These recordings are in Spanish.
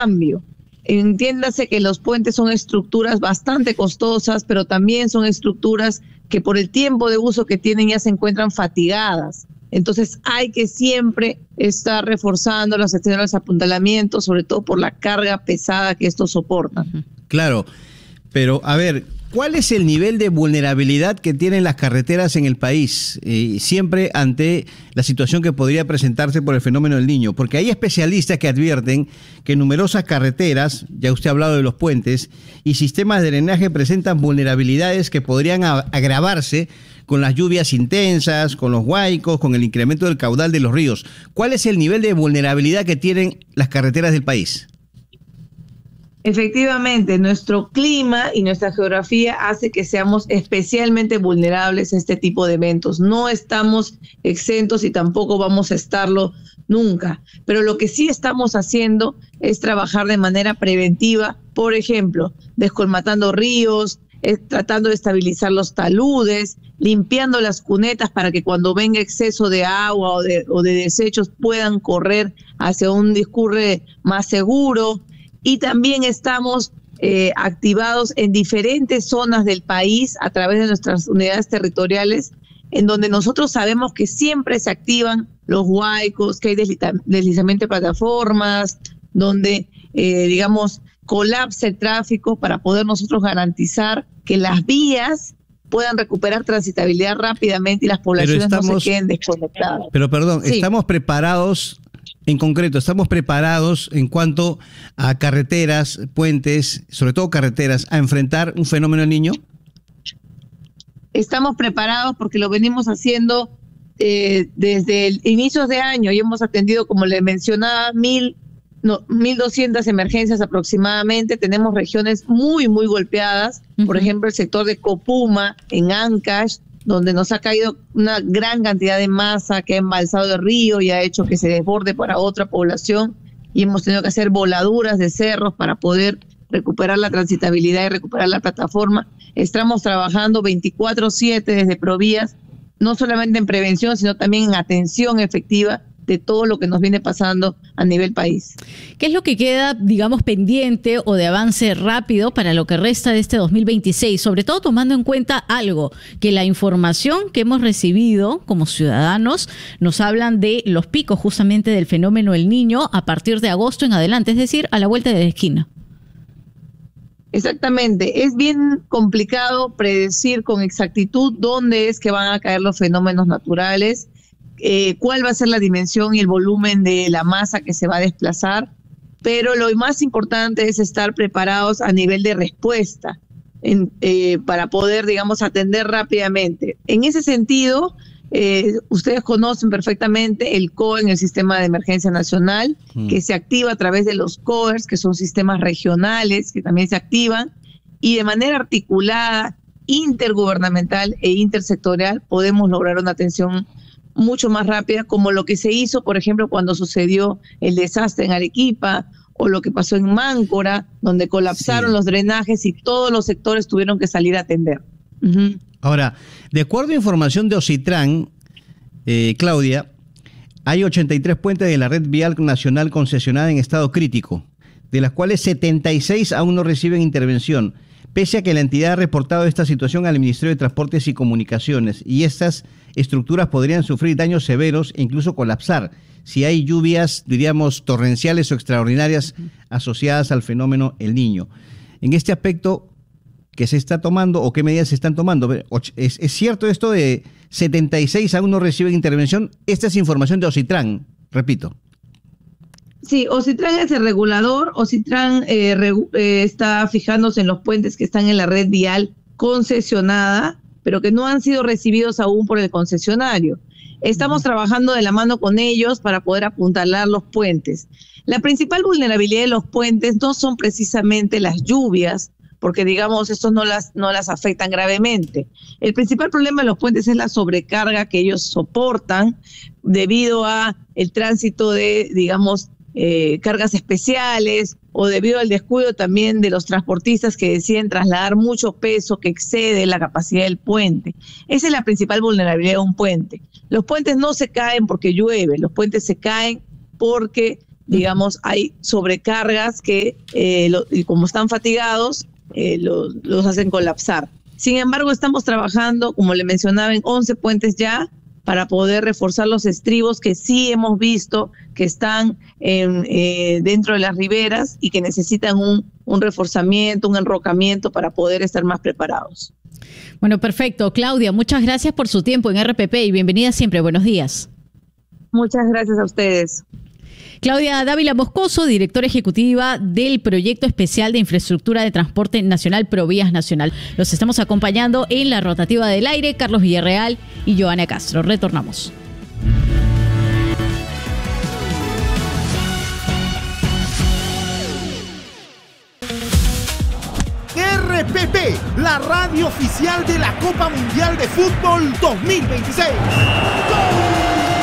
cambio. Entiéndase que los puentes son estructuras bastante costosas, pero también son estructuras que por el tiempo de uso que tienen ya se encuentran fatigadas. Entonces hay que siempre estar reforzando los apuntalamientos, sobre todo por la carga pesada que estos soportan. Claro, pero a ver, ¿cuál es el nivel de vulnerabilidad que tienen las carreteras en el país siempre ante la situación que podría presentarse por el fenómeno del Niño? Porque hay especialistas que advierten que numerosas carreteras, ya usted ha hablado de los puentes, y sistemas de drenaje presentan vulnerabilidades que podrían agravarse con las lluvias intensas, con los huaicos, con el incremento del caudal de los ríos. ¿Cuál es el nivel de vulnerabilidad que tienen las carreteras del país? Efectivamente, nuestro clima y nuestra geografía hace que seamos especialmente vulnerables a este tipo de eventos. No estamos exentos y tampoco vamos a estarlo nunca. Pero lo que sí estamos haciendo es trabajar de manera preventiva, por ejemplo, descolmatando ríos, tratando de estabilizar los taludes, limpiando las cunetas para que cuando venga exceso de agua o de desechos puedan correr hacia un discurre más seguro. Y también estamos activados en diferentes zonas del país a través de nuestras unidades territoriales, en donde nosotros sabemos que siempre se activan los huaicos, que hay deslizamiento de plataformas, donde, colapsa el tráfico para poder nosotros garantizar que las vías puedan recuperar transitabilidad rápidamente y las poblaciones no se queden desconectadas. Pero perdón, sí. ¿Estamos preparados? En concreto, ¿estamos preparados en cuanto a carreteras, puentes, sobre todo carreteras, a enfrentar un fenómeno del Niño? Estamos preparados porque lo venimos haciendo desde el inicio de año y hemos atendido, como le mencionaba, 1.200 emergencias aproximadamente. Tenemos regiones muy, muy golpeadas. Por ejemplo, el sector de Copuma, en Ancash, donde nos ha caído una gran cantidad de masa que ha embalsado el río y ha hecho que se desborde para otra población, y hemos tenido que hacer voladuras de cerros para poder recuperar la transitabilidad y recuperar la plataforma. Estamos trabajando 24/7 desde Provías, no solamente en prevención, sino también en atención efectiva de todo lo que nos viene pasando a nivel país. ¿Qué es lo que queda, pendiente o de avance rápido para lo que resta de este 2026? Sobre todo tomando en cuenta algo, que la información que hemos recibido como ciudadanos nos hablan de los picos justamente del fenómeno El Niño a partir de agosto en adelante, es decir, a la vuelta de la esquina. Exactamente, es bien complicado predecir con exactitud dónde es que van a caer los fenómenos naturales, cuál va a ser la dimensión y el volumen de la masa que se va a desplazar, pero lo más importante es estar preparados a nivel de respuesta para poder, atender rápidamente. En ese sentido, ustedes conocen perfectamente el COE en el Sistema de Emergencia Nacional, que se activa a través de los COERS, que son sistemas regionales que también se activan, y de manera articulada, intergubernamental e intersectorial podemos lograr una atención mucho más rápida, como lo que se hizo, por ejemplo, cuando sucedió el desastre en Arequipa, o lo que pasó en Máncora, donde colapsaron los drenajes y todos los sectores tuvieron que salir a atender. Ahora, de acuerdo a información de Ocitran, Claudia, hay 83 puentes de la red vial nacional concesionada en estado crítico, de las cuales 76 aún no reciben intervención, pese a que la entidad ha reportado esta situación al Ministerio de Transportes y Comunicaciones, y estas estructuras podrían sufrir daños severos e incluso colapsar si hay lluvias, torrenciales o extraordinarias asociadas al fenómeno El Niño. En este aspecto, ¿qué se está tomando o qué medidas se están tomando? ¿Es cierto esto de 76 aún no reciben intervención? Esta es información de Ocitran, repito. Sí, Ocitran es el regulador. Ocitran está fijándose en los puentes que están en la red vial concesionada, pero que no han sido recibidos aún por el concesionario. Estamos trabajando de la mano con ellos para poder apuntalar los puentes. La principal vulnerabilidad de los puentes no son precisamente las lluvias, porque estos no las afectan gravemente. El principal problema de los puentes es la sobrecarga que ellos soportan debido a el tránsito de, cargas especiales, o debido al descuido también de los transportistas que deciden trasladar mucho peso que excede la capacidad del puente. Esa es la principal vulnerabilidad de un puente. Los puentes no se caen porque llueve, los puentes se caen porque digamos, hay sobrecargas que, y como están fatigados, los hacen colapsar. Sin embargo, estamos trabajando, como le mencionaba, en 11 puentes ya, para poder reforzar los estribos que sí hemos visto que están dentro de las riberas y que necesitan un reforzamiento, un enrocamiento para poder estar más preparados. Bueno, perfecto. Claudia, muchas gracias por su tiempo en RPP y bienvenida siempre. Buenos días. Muchas gracias a ustedes. Claudia Dávila Moscoso, directora ejecutiva del Proyecto Especial de Infraestructura de Transporte Nacional Provías Nacional. Los estamos acompañando en la rotativa del aire, Carlos Villarreal y Joana Castro. Retornamos. RPP, la radio oficial de la Copa Mundial de Fútbol 2026. ¡Gol!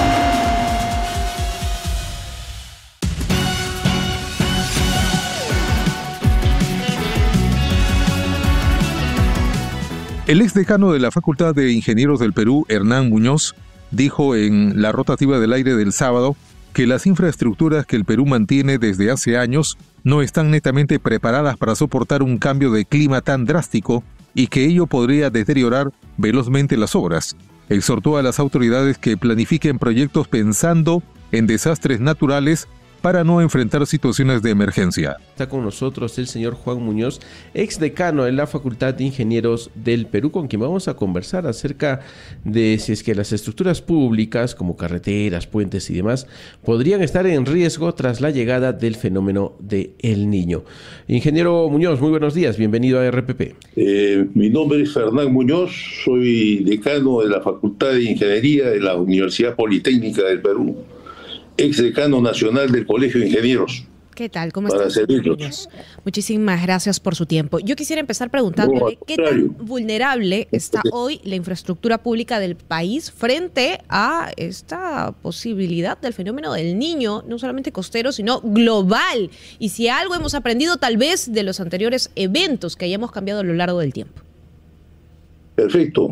El exdecano de la Facultad de Ingenieros del Perú, Hernán Muñoz, dijo en la rotativa del aire del sábado que las infraestructuras que el Perú mantiene desde hace años no están netamente preparadas para soportar un cambio de clima tan drástico y que ello podría deteriorar velozmente las obras. Exhortó a las autoridades que planifiquen proyectos pensando en desastres naturales para no enfrentar situaciones de emergencia. Está con nosotros el señor Juan Muñoz, exdecano de la Facultad de Ingenieros del Perú, con quien vamos a conversar acerca de si es que las estructuras públicas, como carreteras, puentes y demás, podrían estar en riesgo tras la llegada del fenómeno de El Niño. Ingeniero Muñoz, muy buenos días, bienvenido a RPP. Mi nombre es Hernán Muñoz, soy decano de la Facultad de Ingeniería de la Universidad Politécnica del Perú, exdecano nacional del Colegio de Ingenieros. ¿Qué tal? ¿Cómo estás, señor Muñoz? Muchísimas gracias por su tiempo. Yo quisiera empezar preguntándole qué tan vulnerable está hoy la infraestructura pública del país frente a esta posibilidad del fenómeno del Niño, no solamente costero, sino global. Y si algo hemos aprendido tal vez de los anteriores eventos que hayamos cambiado a lo largo del tiempo. Perfecto.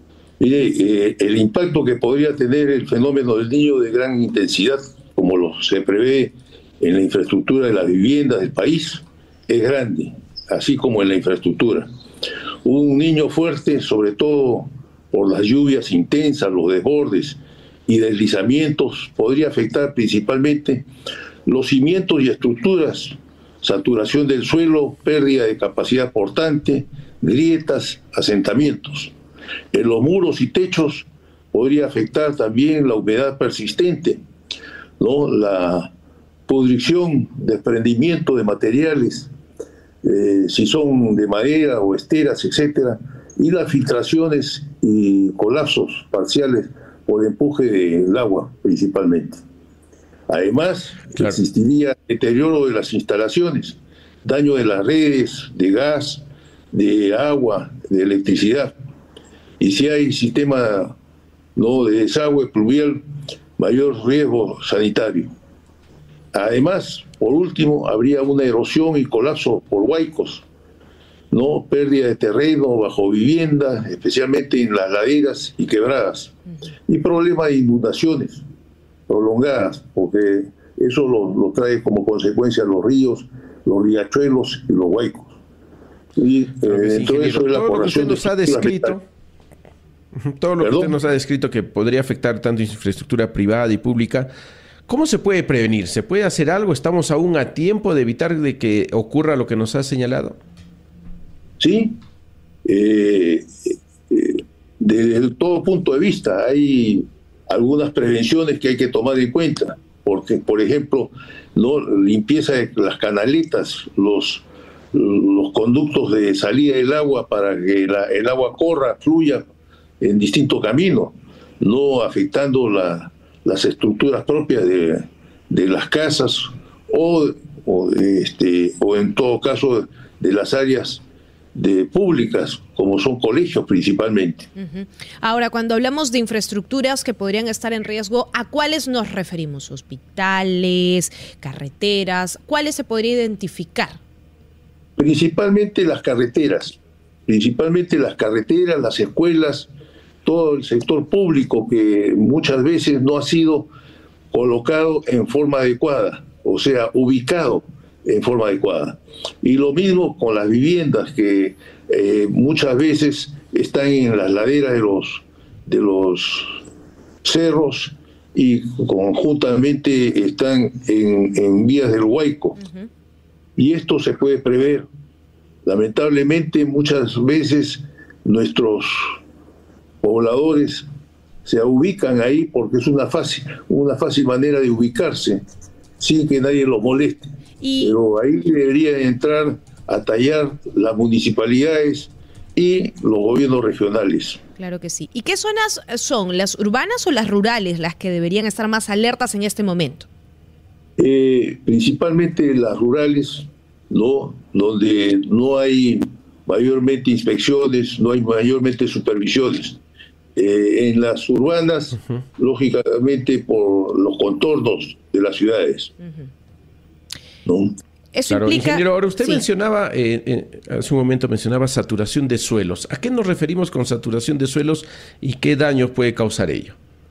Mire, el impacto que podría tener el fenómeno del Niño de gran intensidad, como se prevé en la infraestructura de las viviendas del país, es grande, así como en la infraestructura. Un niño fuerte, sobre todo por las lluvias intensas, los desbordes y deslizamientos, podría afectar principalmente los cimientos y estructuras, saturación del suelo, pérdida de capacidad portante, grietas, asentamientos. En los muros y techos podría afectar también la humedad persistente, ¿no? La pudrición, desprendimiento de materiales, si son de madera o esteras, etcétera, y las filtraciones y colapsos parciales por empuje del agua principalmente. Además, existiría deterioro de las instalaciones, daño de las redes de gas, de agua, de electricidad. Y si hay sistema de desagüe pluvial, mayor riesgo sanitario. Además, por último, habría una erosión y colapso por huaicos, pérdida de terreno bajo vivienda, especialmente en las laderas y quebradas, y problemas de inundaciones prolongadas, porque eso lo trae como consecuencia los ríos, los riachuelos y los huaicos. Y dentro de eso es la población de todo lo que usted nos ha descrito que podría afectar tanto infraestructura privada y pública, ¿cómo se puede prevenir? ¿Se puede hacer algo? ¿Estamos aún a tiempo de evitar de que ocurra lo que nos ha señalado? Sí. Desde todo punto de vista hay algunas prevenciones que hay que tomar en cuenta, porque, por ejemplo, limpieza de las canaletas, los conductos de salida del agua para que el agua corra, fluya en distintos caminos, no afectando las estructuras propias de las casas o en todo caso de las áreas públicas, como son colegios principalmente. Ahora, cuando hablamos de infraestructuras que podrían estar en riesgo, ¿a cuáles nos referimos? ¿Hospitales, carreteras? ¿Cuáles se podría identificar? Principalmente las carreteras, las escuelas, todo el sector público que muchas veces no ha sido colocado en forma adecuada. o sea, ubicado en forma adecuada. Y lo mismo con las viviendas que muchas veces están en las laderas de los cerros y conjuntamente están en vías del Huayco. Y esto se puede prever. Lamentablemente muchas veces nuestros pobladores se ubican ahí porque es una fácil manera de ubicarse sin que nadie los moleste. Pero ahí deberían entrar a tallar las municipalidades y los gobiernos regionales. Claro que sí. ¿Y qué zonas son, las urbanas o las rurales, las que deberían estar más alertas en este momento? Principalmente las rurales, ¿no? Donde no hay mayormente inspecciones, no hay mayormente supervisiones. En las urbanas, lógicamente por los contornos de las ciudades. ¿No? Eso claro, implica... ingeniero, ahora usted mencionaba, hace un momento mencionaba saturación de suelos. ¿A qué nos referimos con saturación de suelos y qué daños puede causar ello?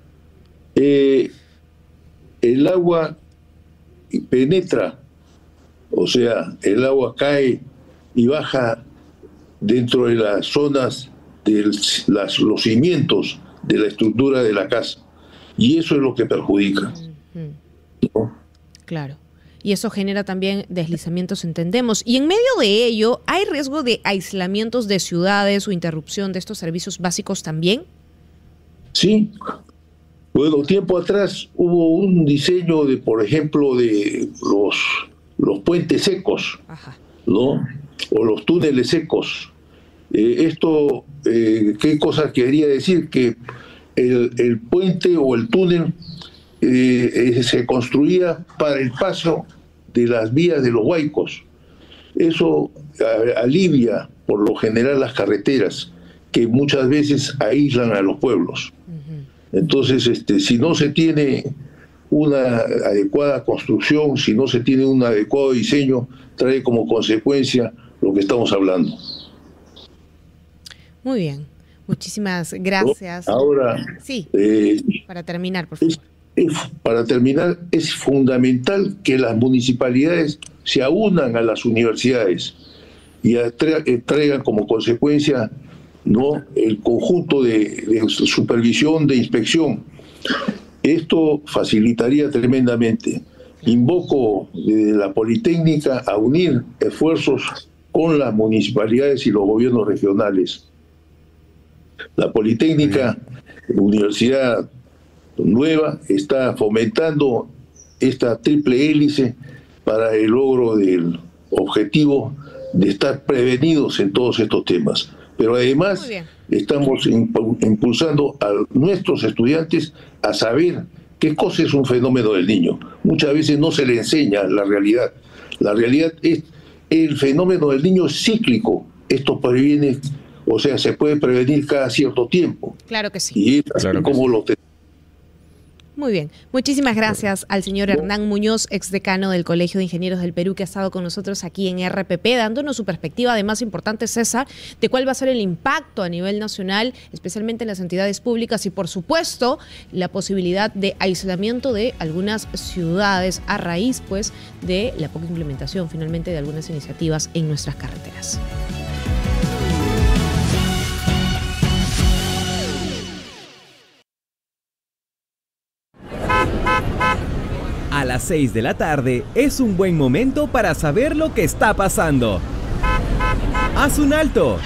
El agua penetra, o sea, el agua cae y baja dentro de las zonas de los cimientos de la estructura de la casa. Y eso es lo que perjudica. ¿No? Claro. Y eso genera también deslizamientos, entendemos. Y en medio de ello, ¿hay riesgo de aislamientos de ciudades o interrupción de estos servicios básicos también? Sí. Bueno, tiempo atrás hubo un diseño de, por ejemplo, de los puentes secos, ¿no? O los túneles secos. Esto, ¿qué cosa quería decir? Que el puente o el túnel se construía para el paso de las vías de los huaicos. Eso alivia por lo general las carreteras que muchas veces aíslan a los pueblos. Entonces, si no se tiene una adecuada construcción, si no se tiene un adecuado diseño, trae como consecuencia lo que estamos hablando. Muy bien, muchísimas gracias. Ahora, sí, para terminar, por favor. Para terminar, es fundamental que las municipalidades se aunan a las universidades y traigan como consecuencia, ¿no?, el conjunto de supervisión, de inspección. Esto facilitaría tremendamente. Invoco desde la Politécnica a unir esfuerzos con las municipalidades y los gobiernos regionales. La Politécnica, universidad nueva, está fomentando esta triple hélice para el logro del objetivo de estar prevenidos en todos estos temas. Pero además estamos impulsando a nuestros estudiantes a saber qué cosa es un fenómeno del niño. Muchas veces no se le enseña la realidad. La realidad es el fenómeno del niño es cíclico. Esto previene, o sea, se puede prevenir cada cierto tiempo. Claro que sí. Y es así como lo tenemos. Muy bien. Muchísimas gracias al señor Hernán Muñoz, exdecano del Colegio de Ingenieros del Perú, que ha estado con nosotros aquí en RPP, dándonos su perspectiva, además importante, César, de cuál va a ser el impacto a nivel nacional, especialmente en las entidades públicas y, por supuesto, la posibilidad de aislamiento de algunas ciudades a raíz, pues, de la poca implementación, finalmente, de algunas iniciativas en nuestras carreteras. A las 6 de la tarde es un buen momento para saber lo que está pasando. Haz un alto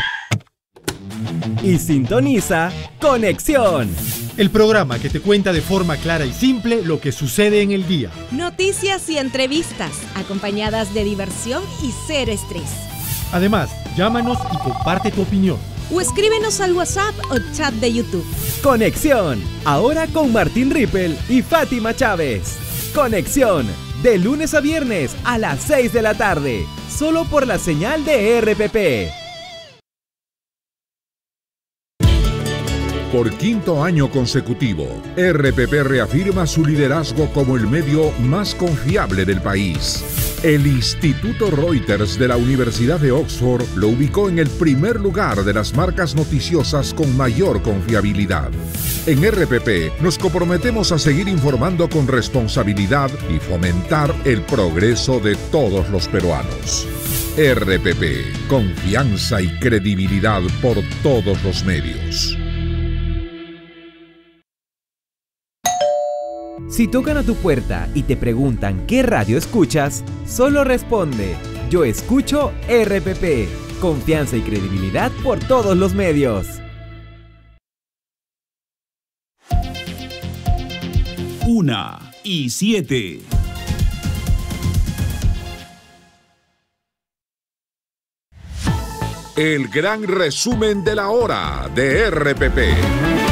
y sintoniza Conexión, el programa que te cuenta de forma clara y simple lo que sucede en el día. Noticias y entrevistas, acompañadas de diversión y cero estrés. Además, llámanos y comparte tu opinión. O escríbenos al WhatsApp o chat de YouTube. Conexión, ahora con Martín Rippel y Fátima Chávez. Conexión, de lunes a viernes a las 6 de la tarde, solo por la señal de RPP. Por quinto año consecutivo, RPP reafirma su liderazgo como el medio más confiable del país. El Instituto Reuters de la Universidad de Oxford lo ubicó en el primer lugar de las marcas noticiosas con mayor confiabilidad. En RPP nos comprometemos a seguir informando con responsabilidad y fomentar el progreso de todos los peruanos. RPP, confianza y credibilidad por todos los medios. Si tocan a tu puerta y te preguntan qué radio escuchas, solo responde: yo escucho RPP. Confianza y credibilidad por todos los medios. 1:07. El gran resumen de la hora de RPP.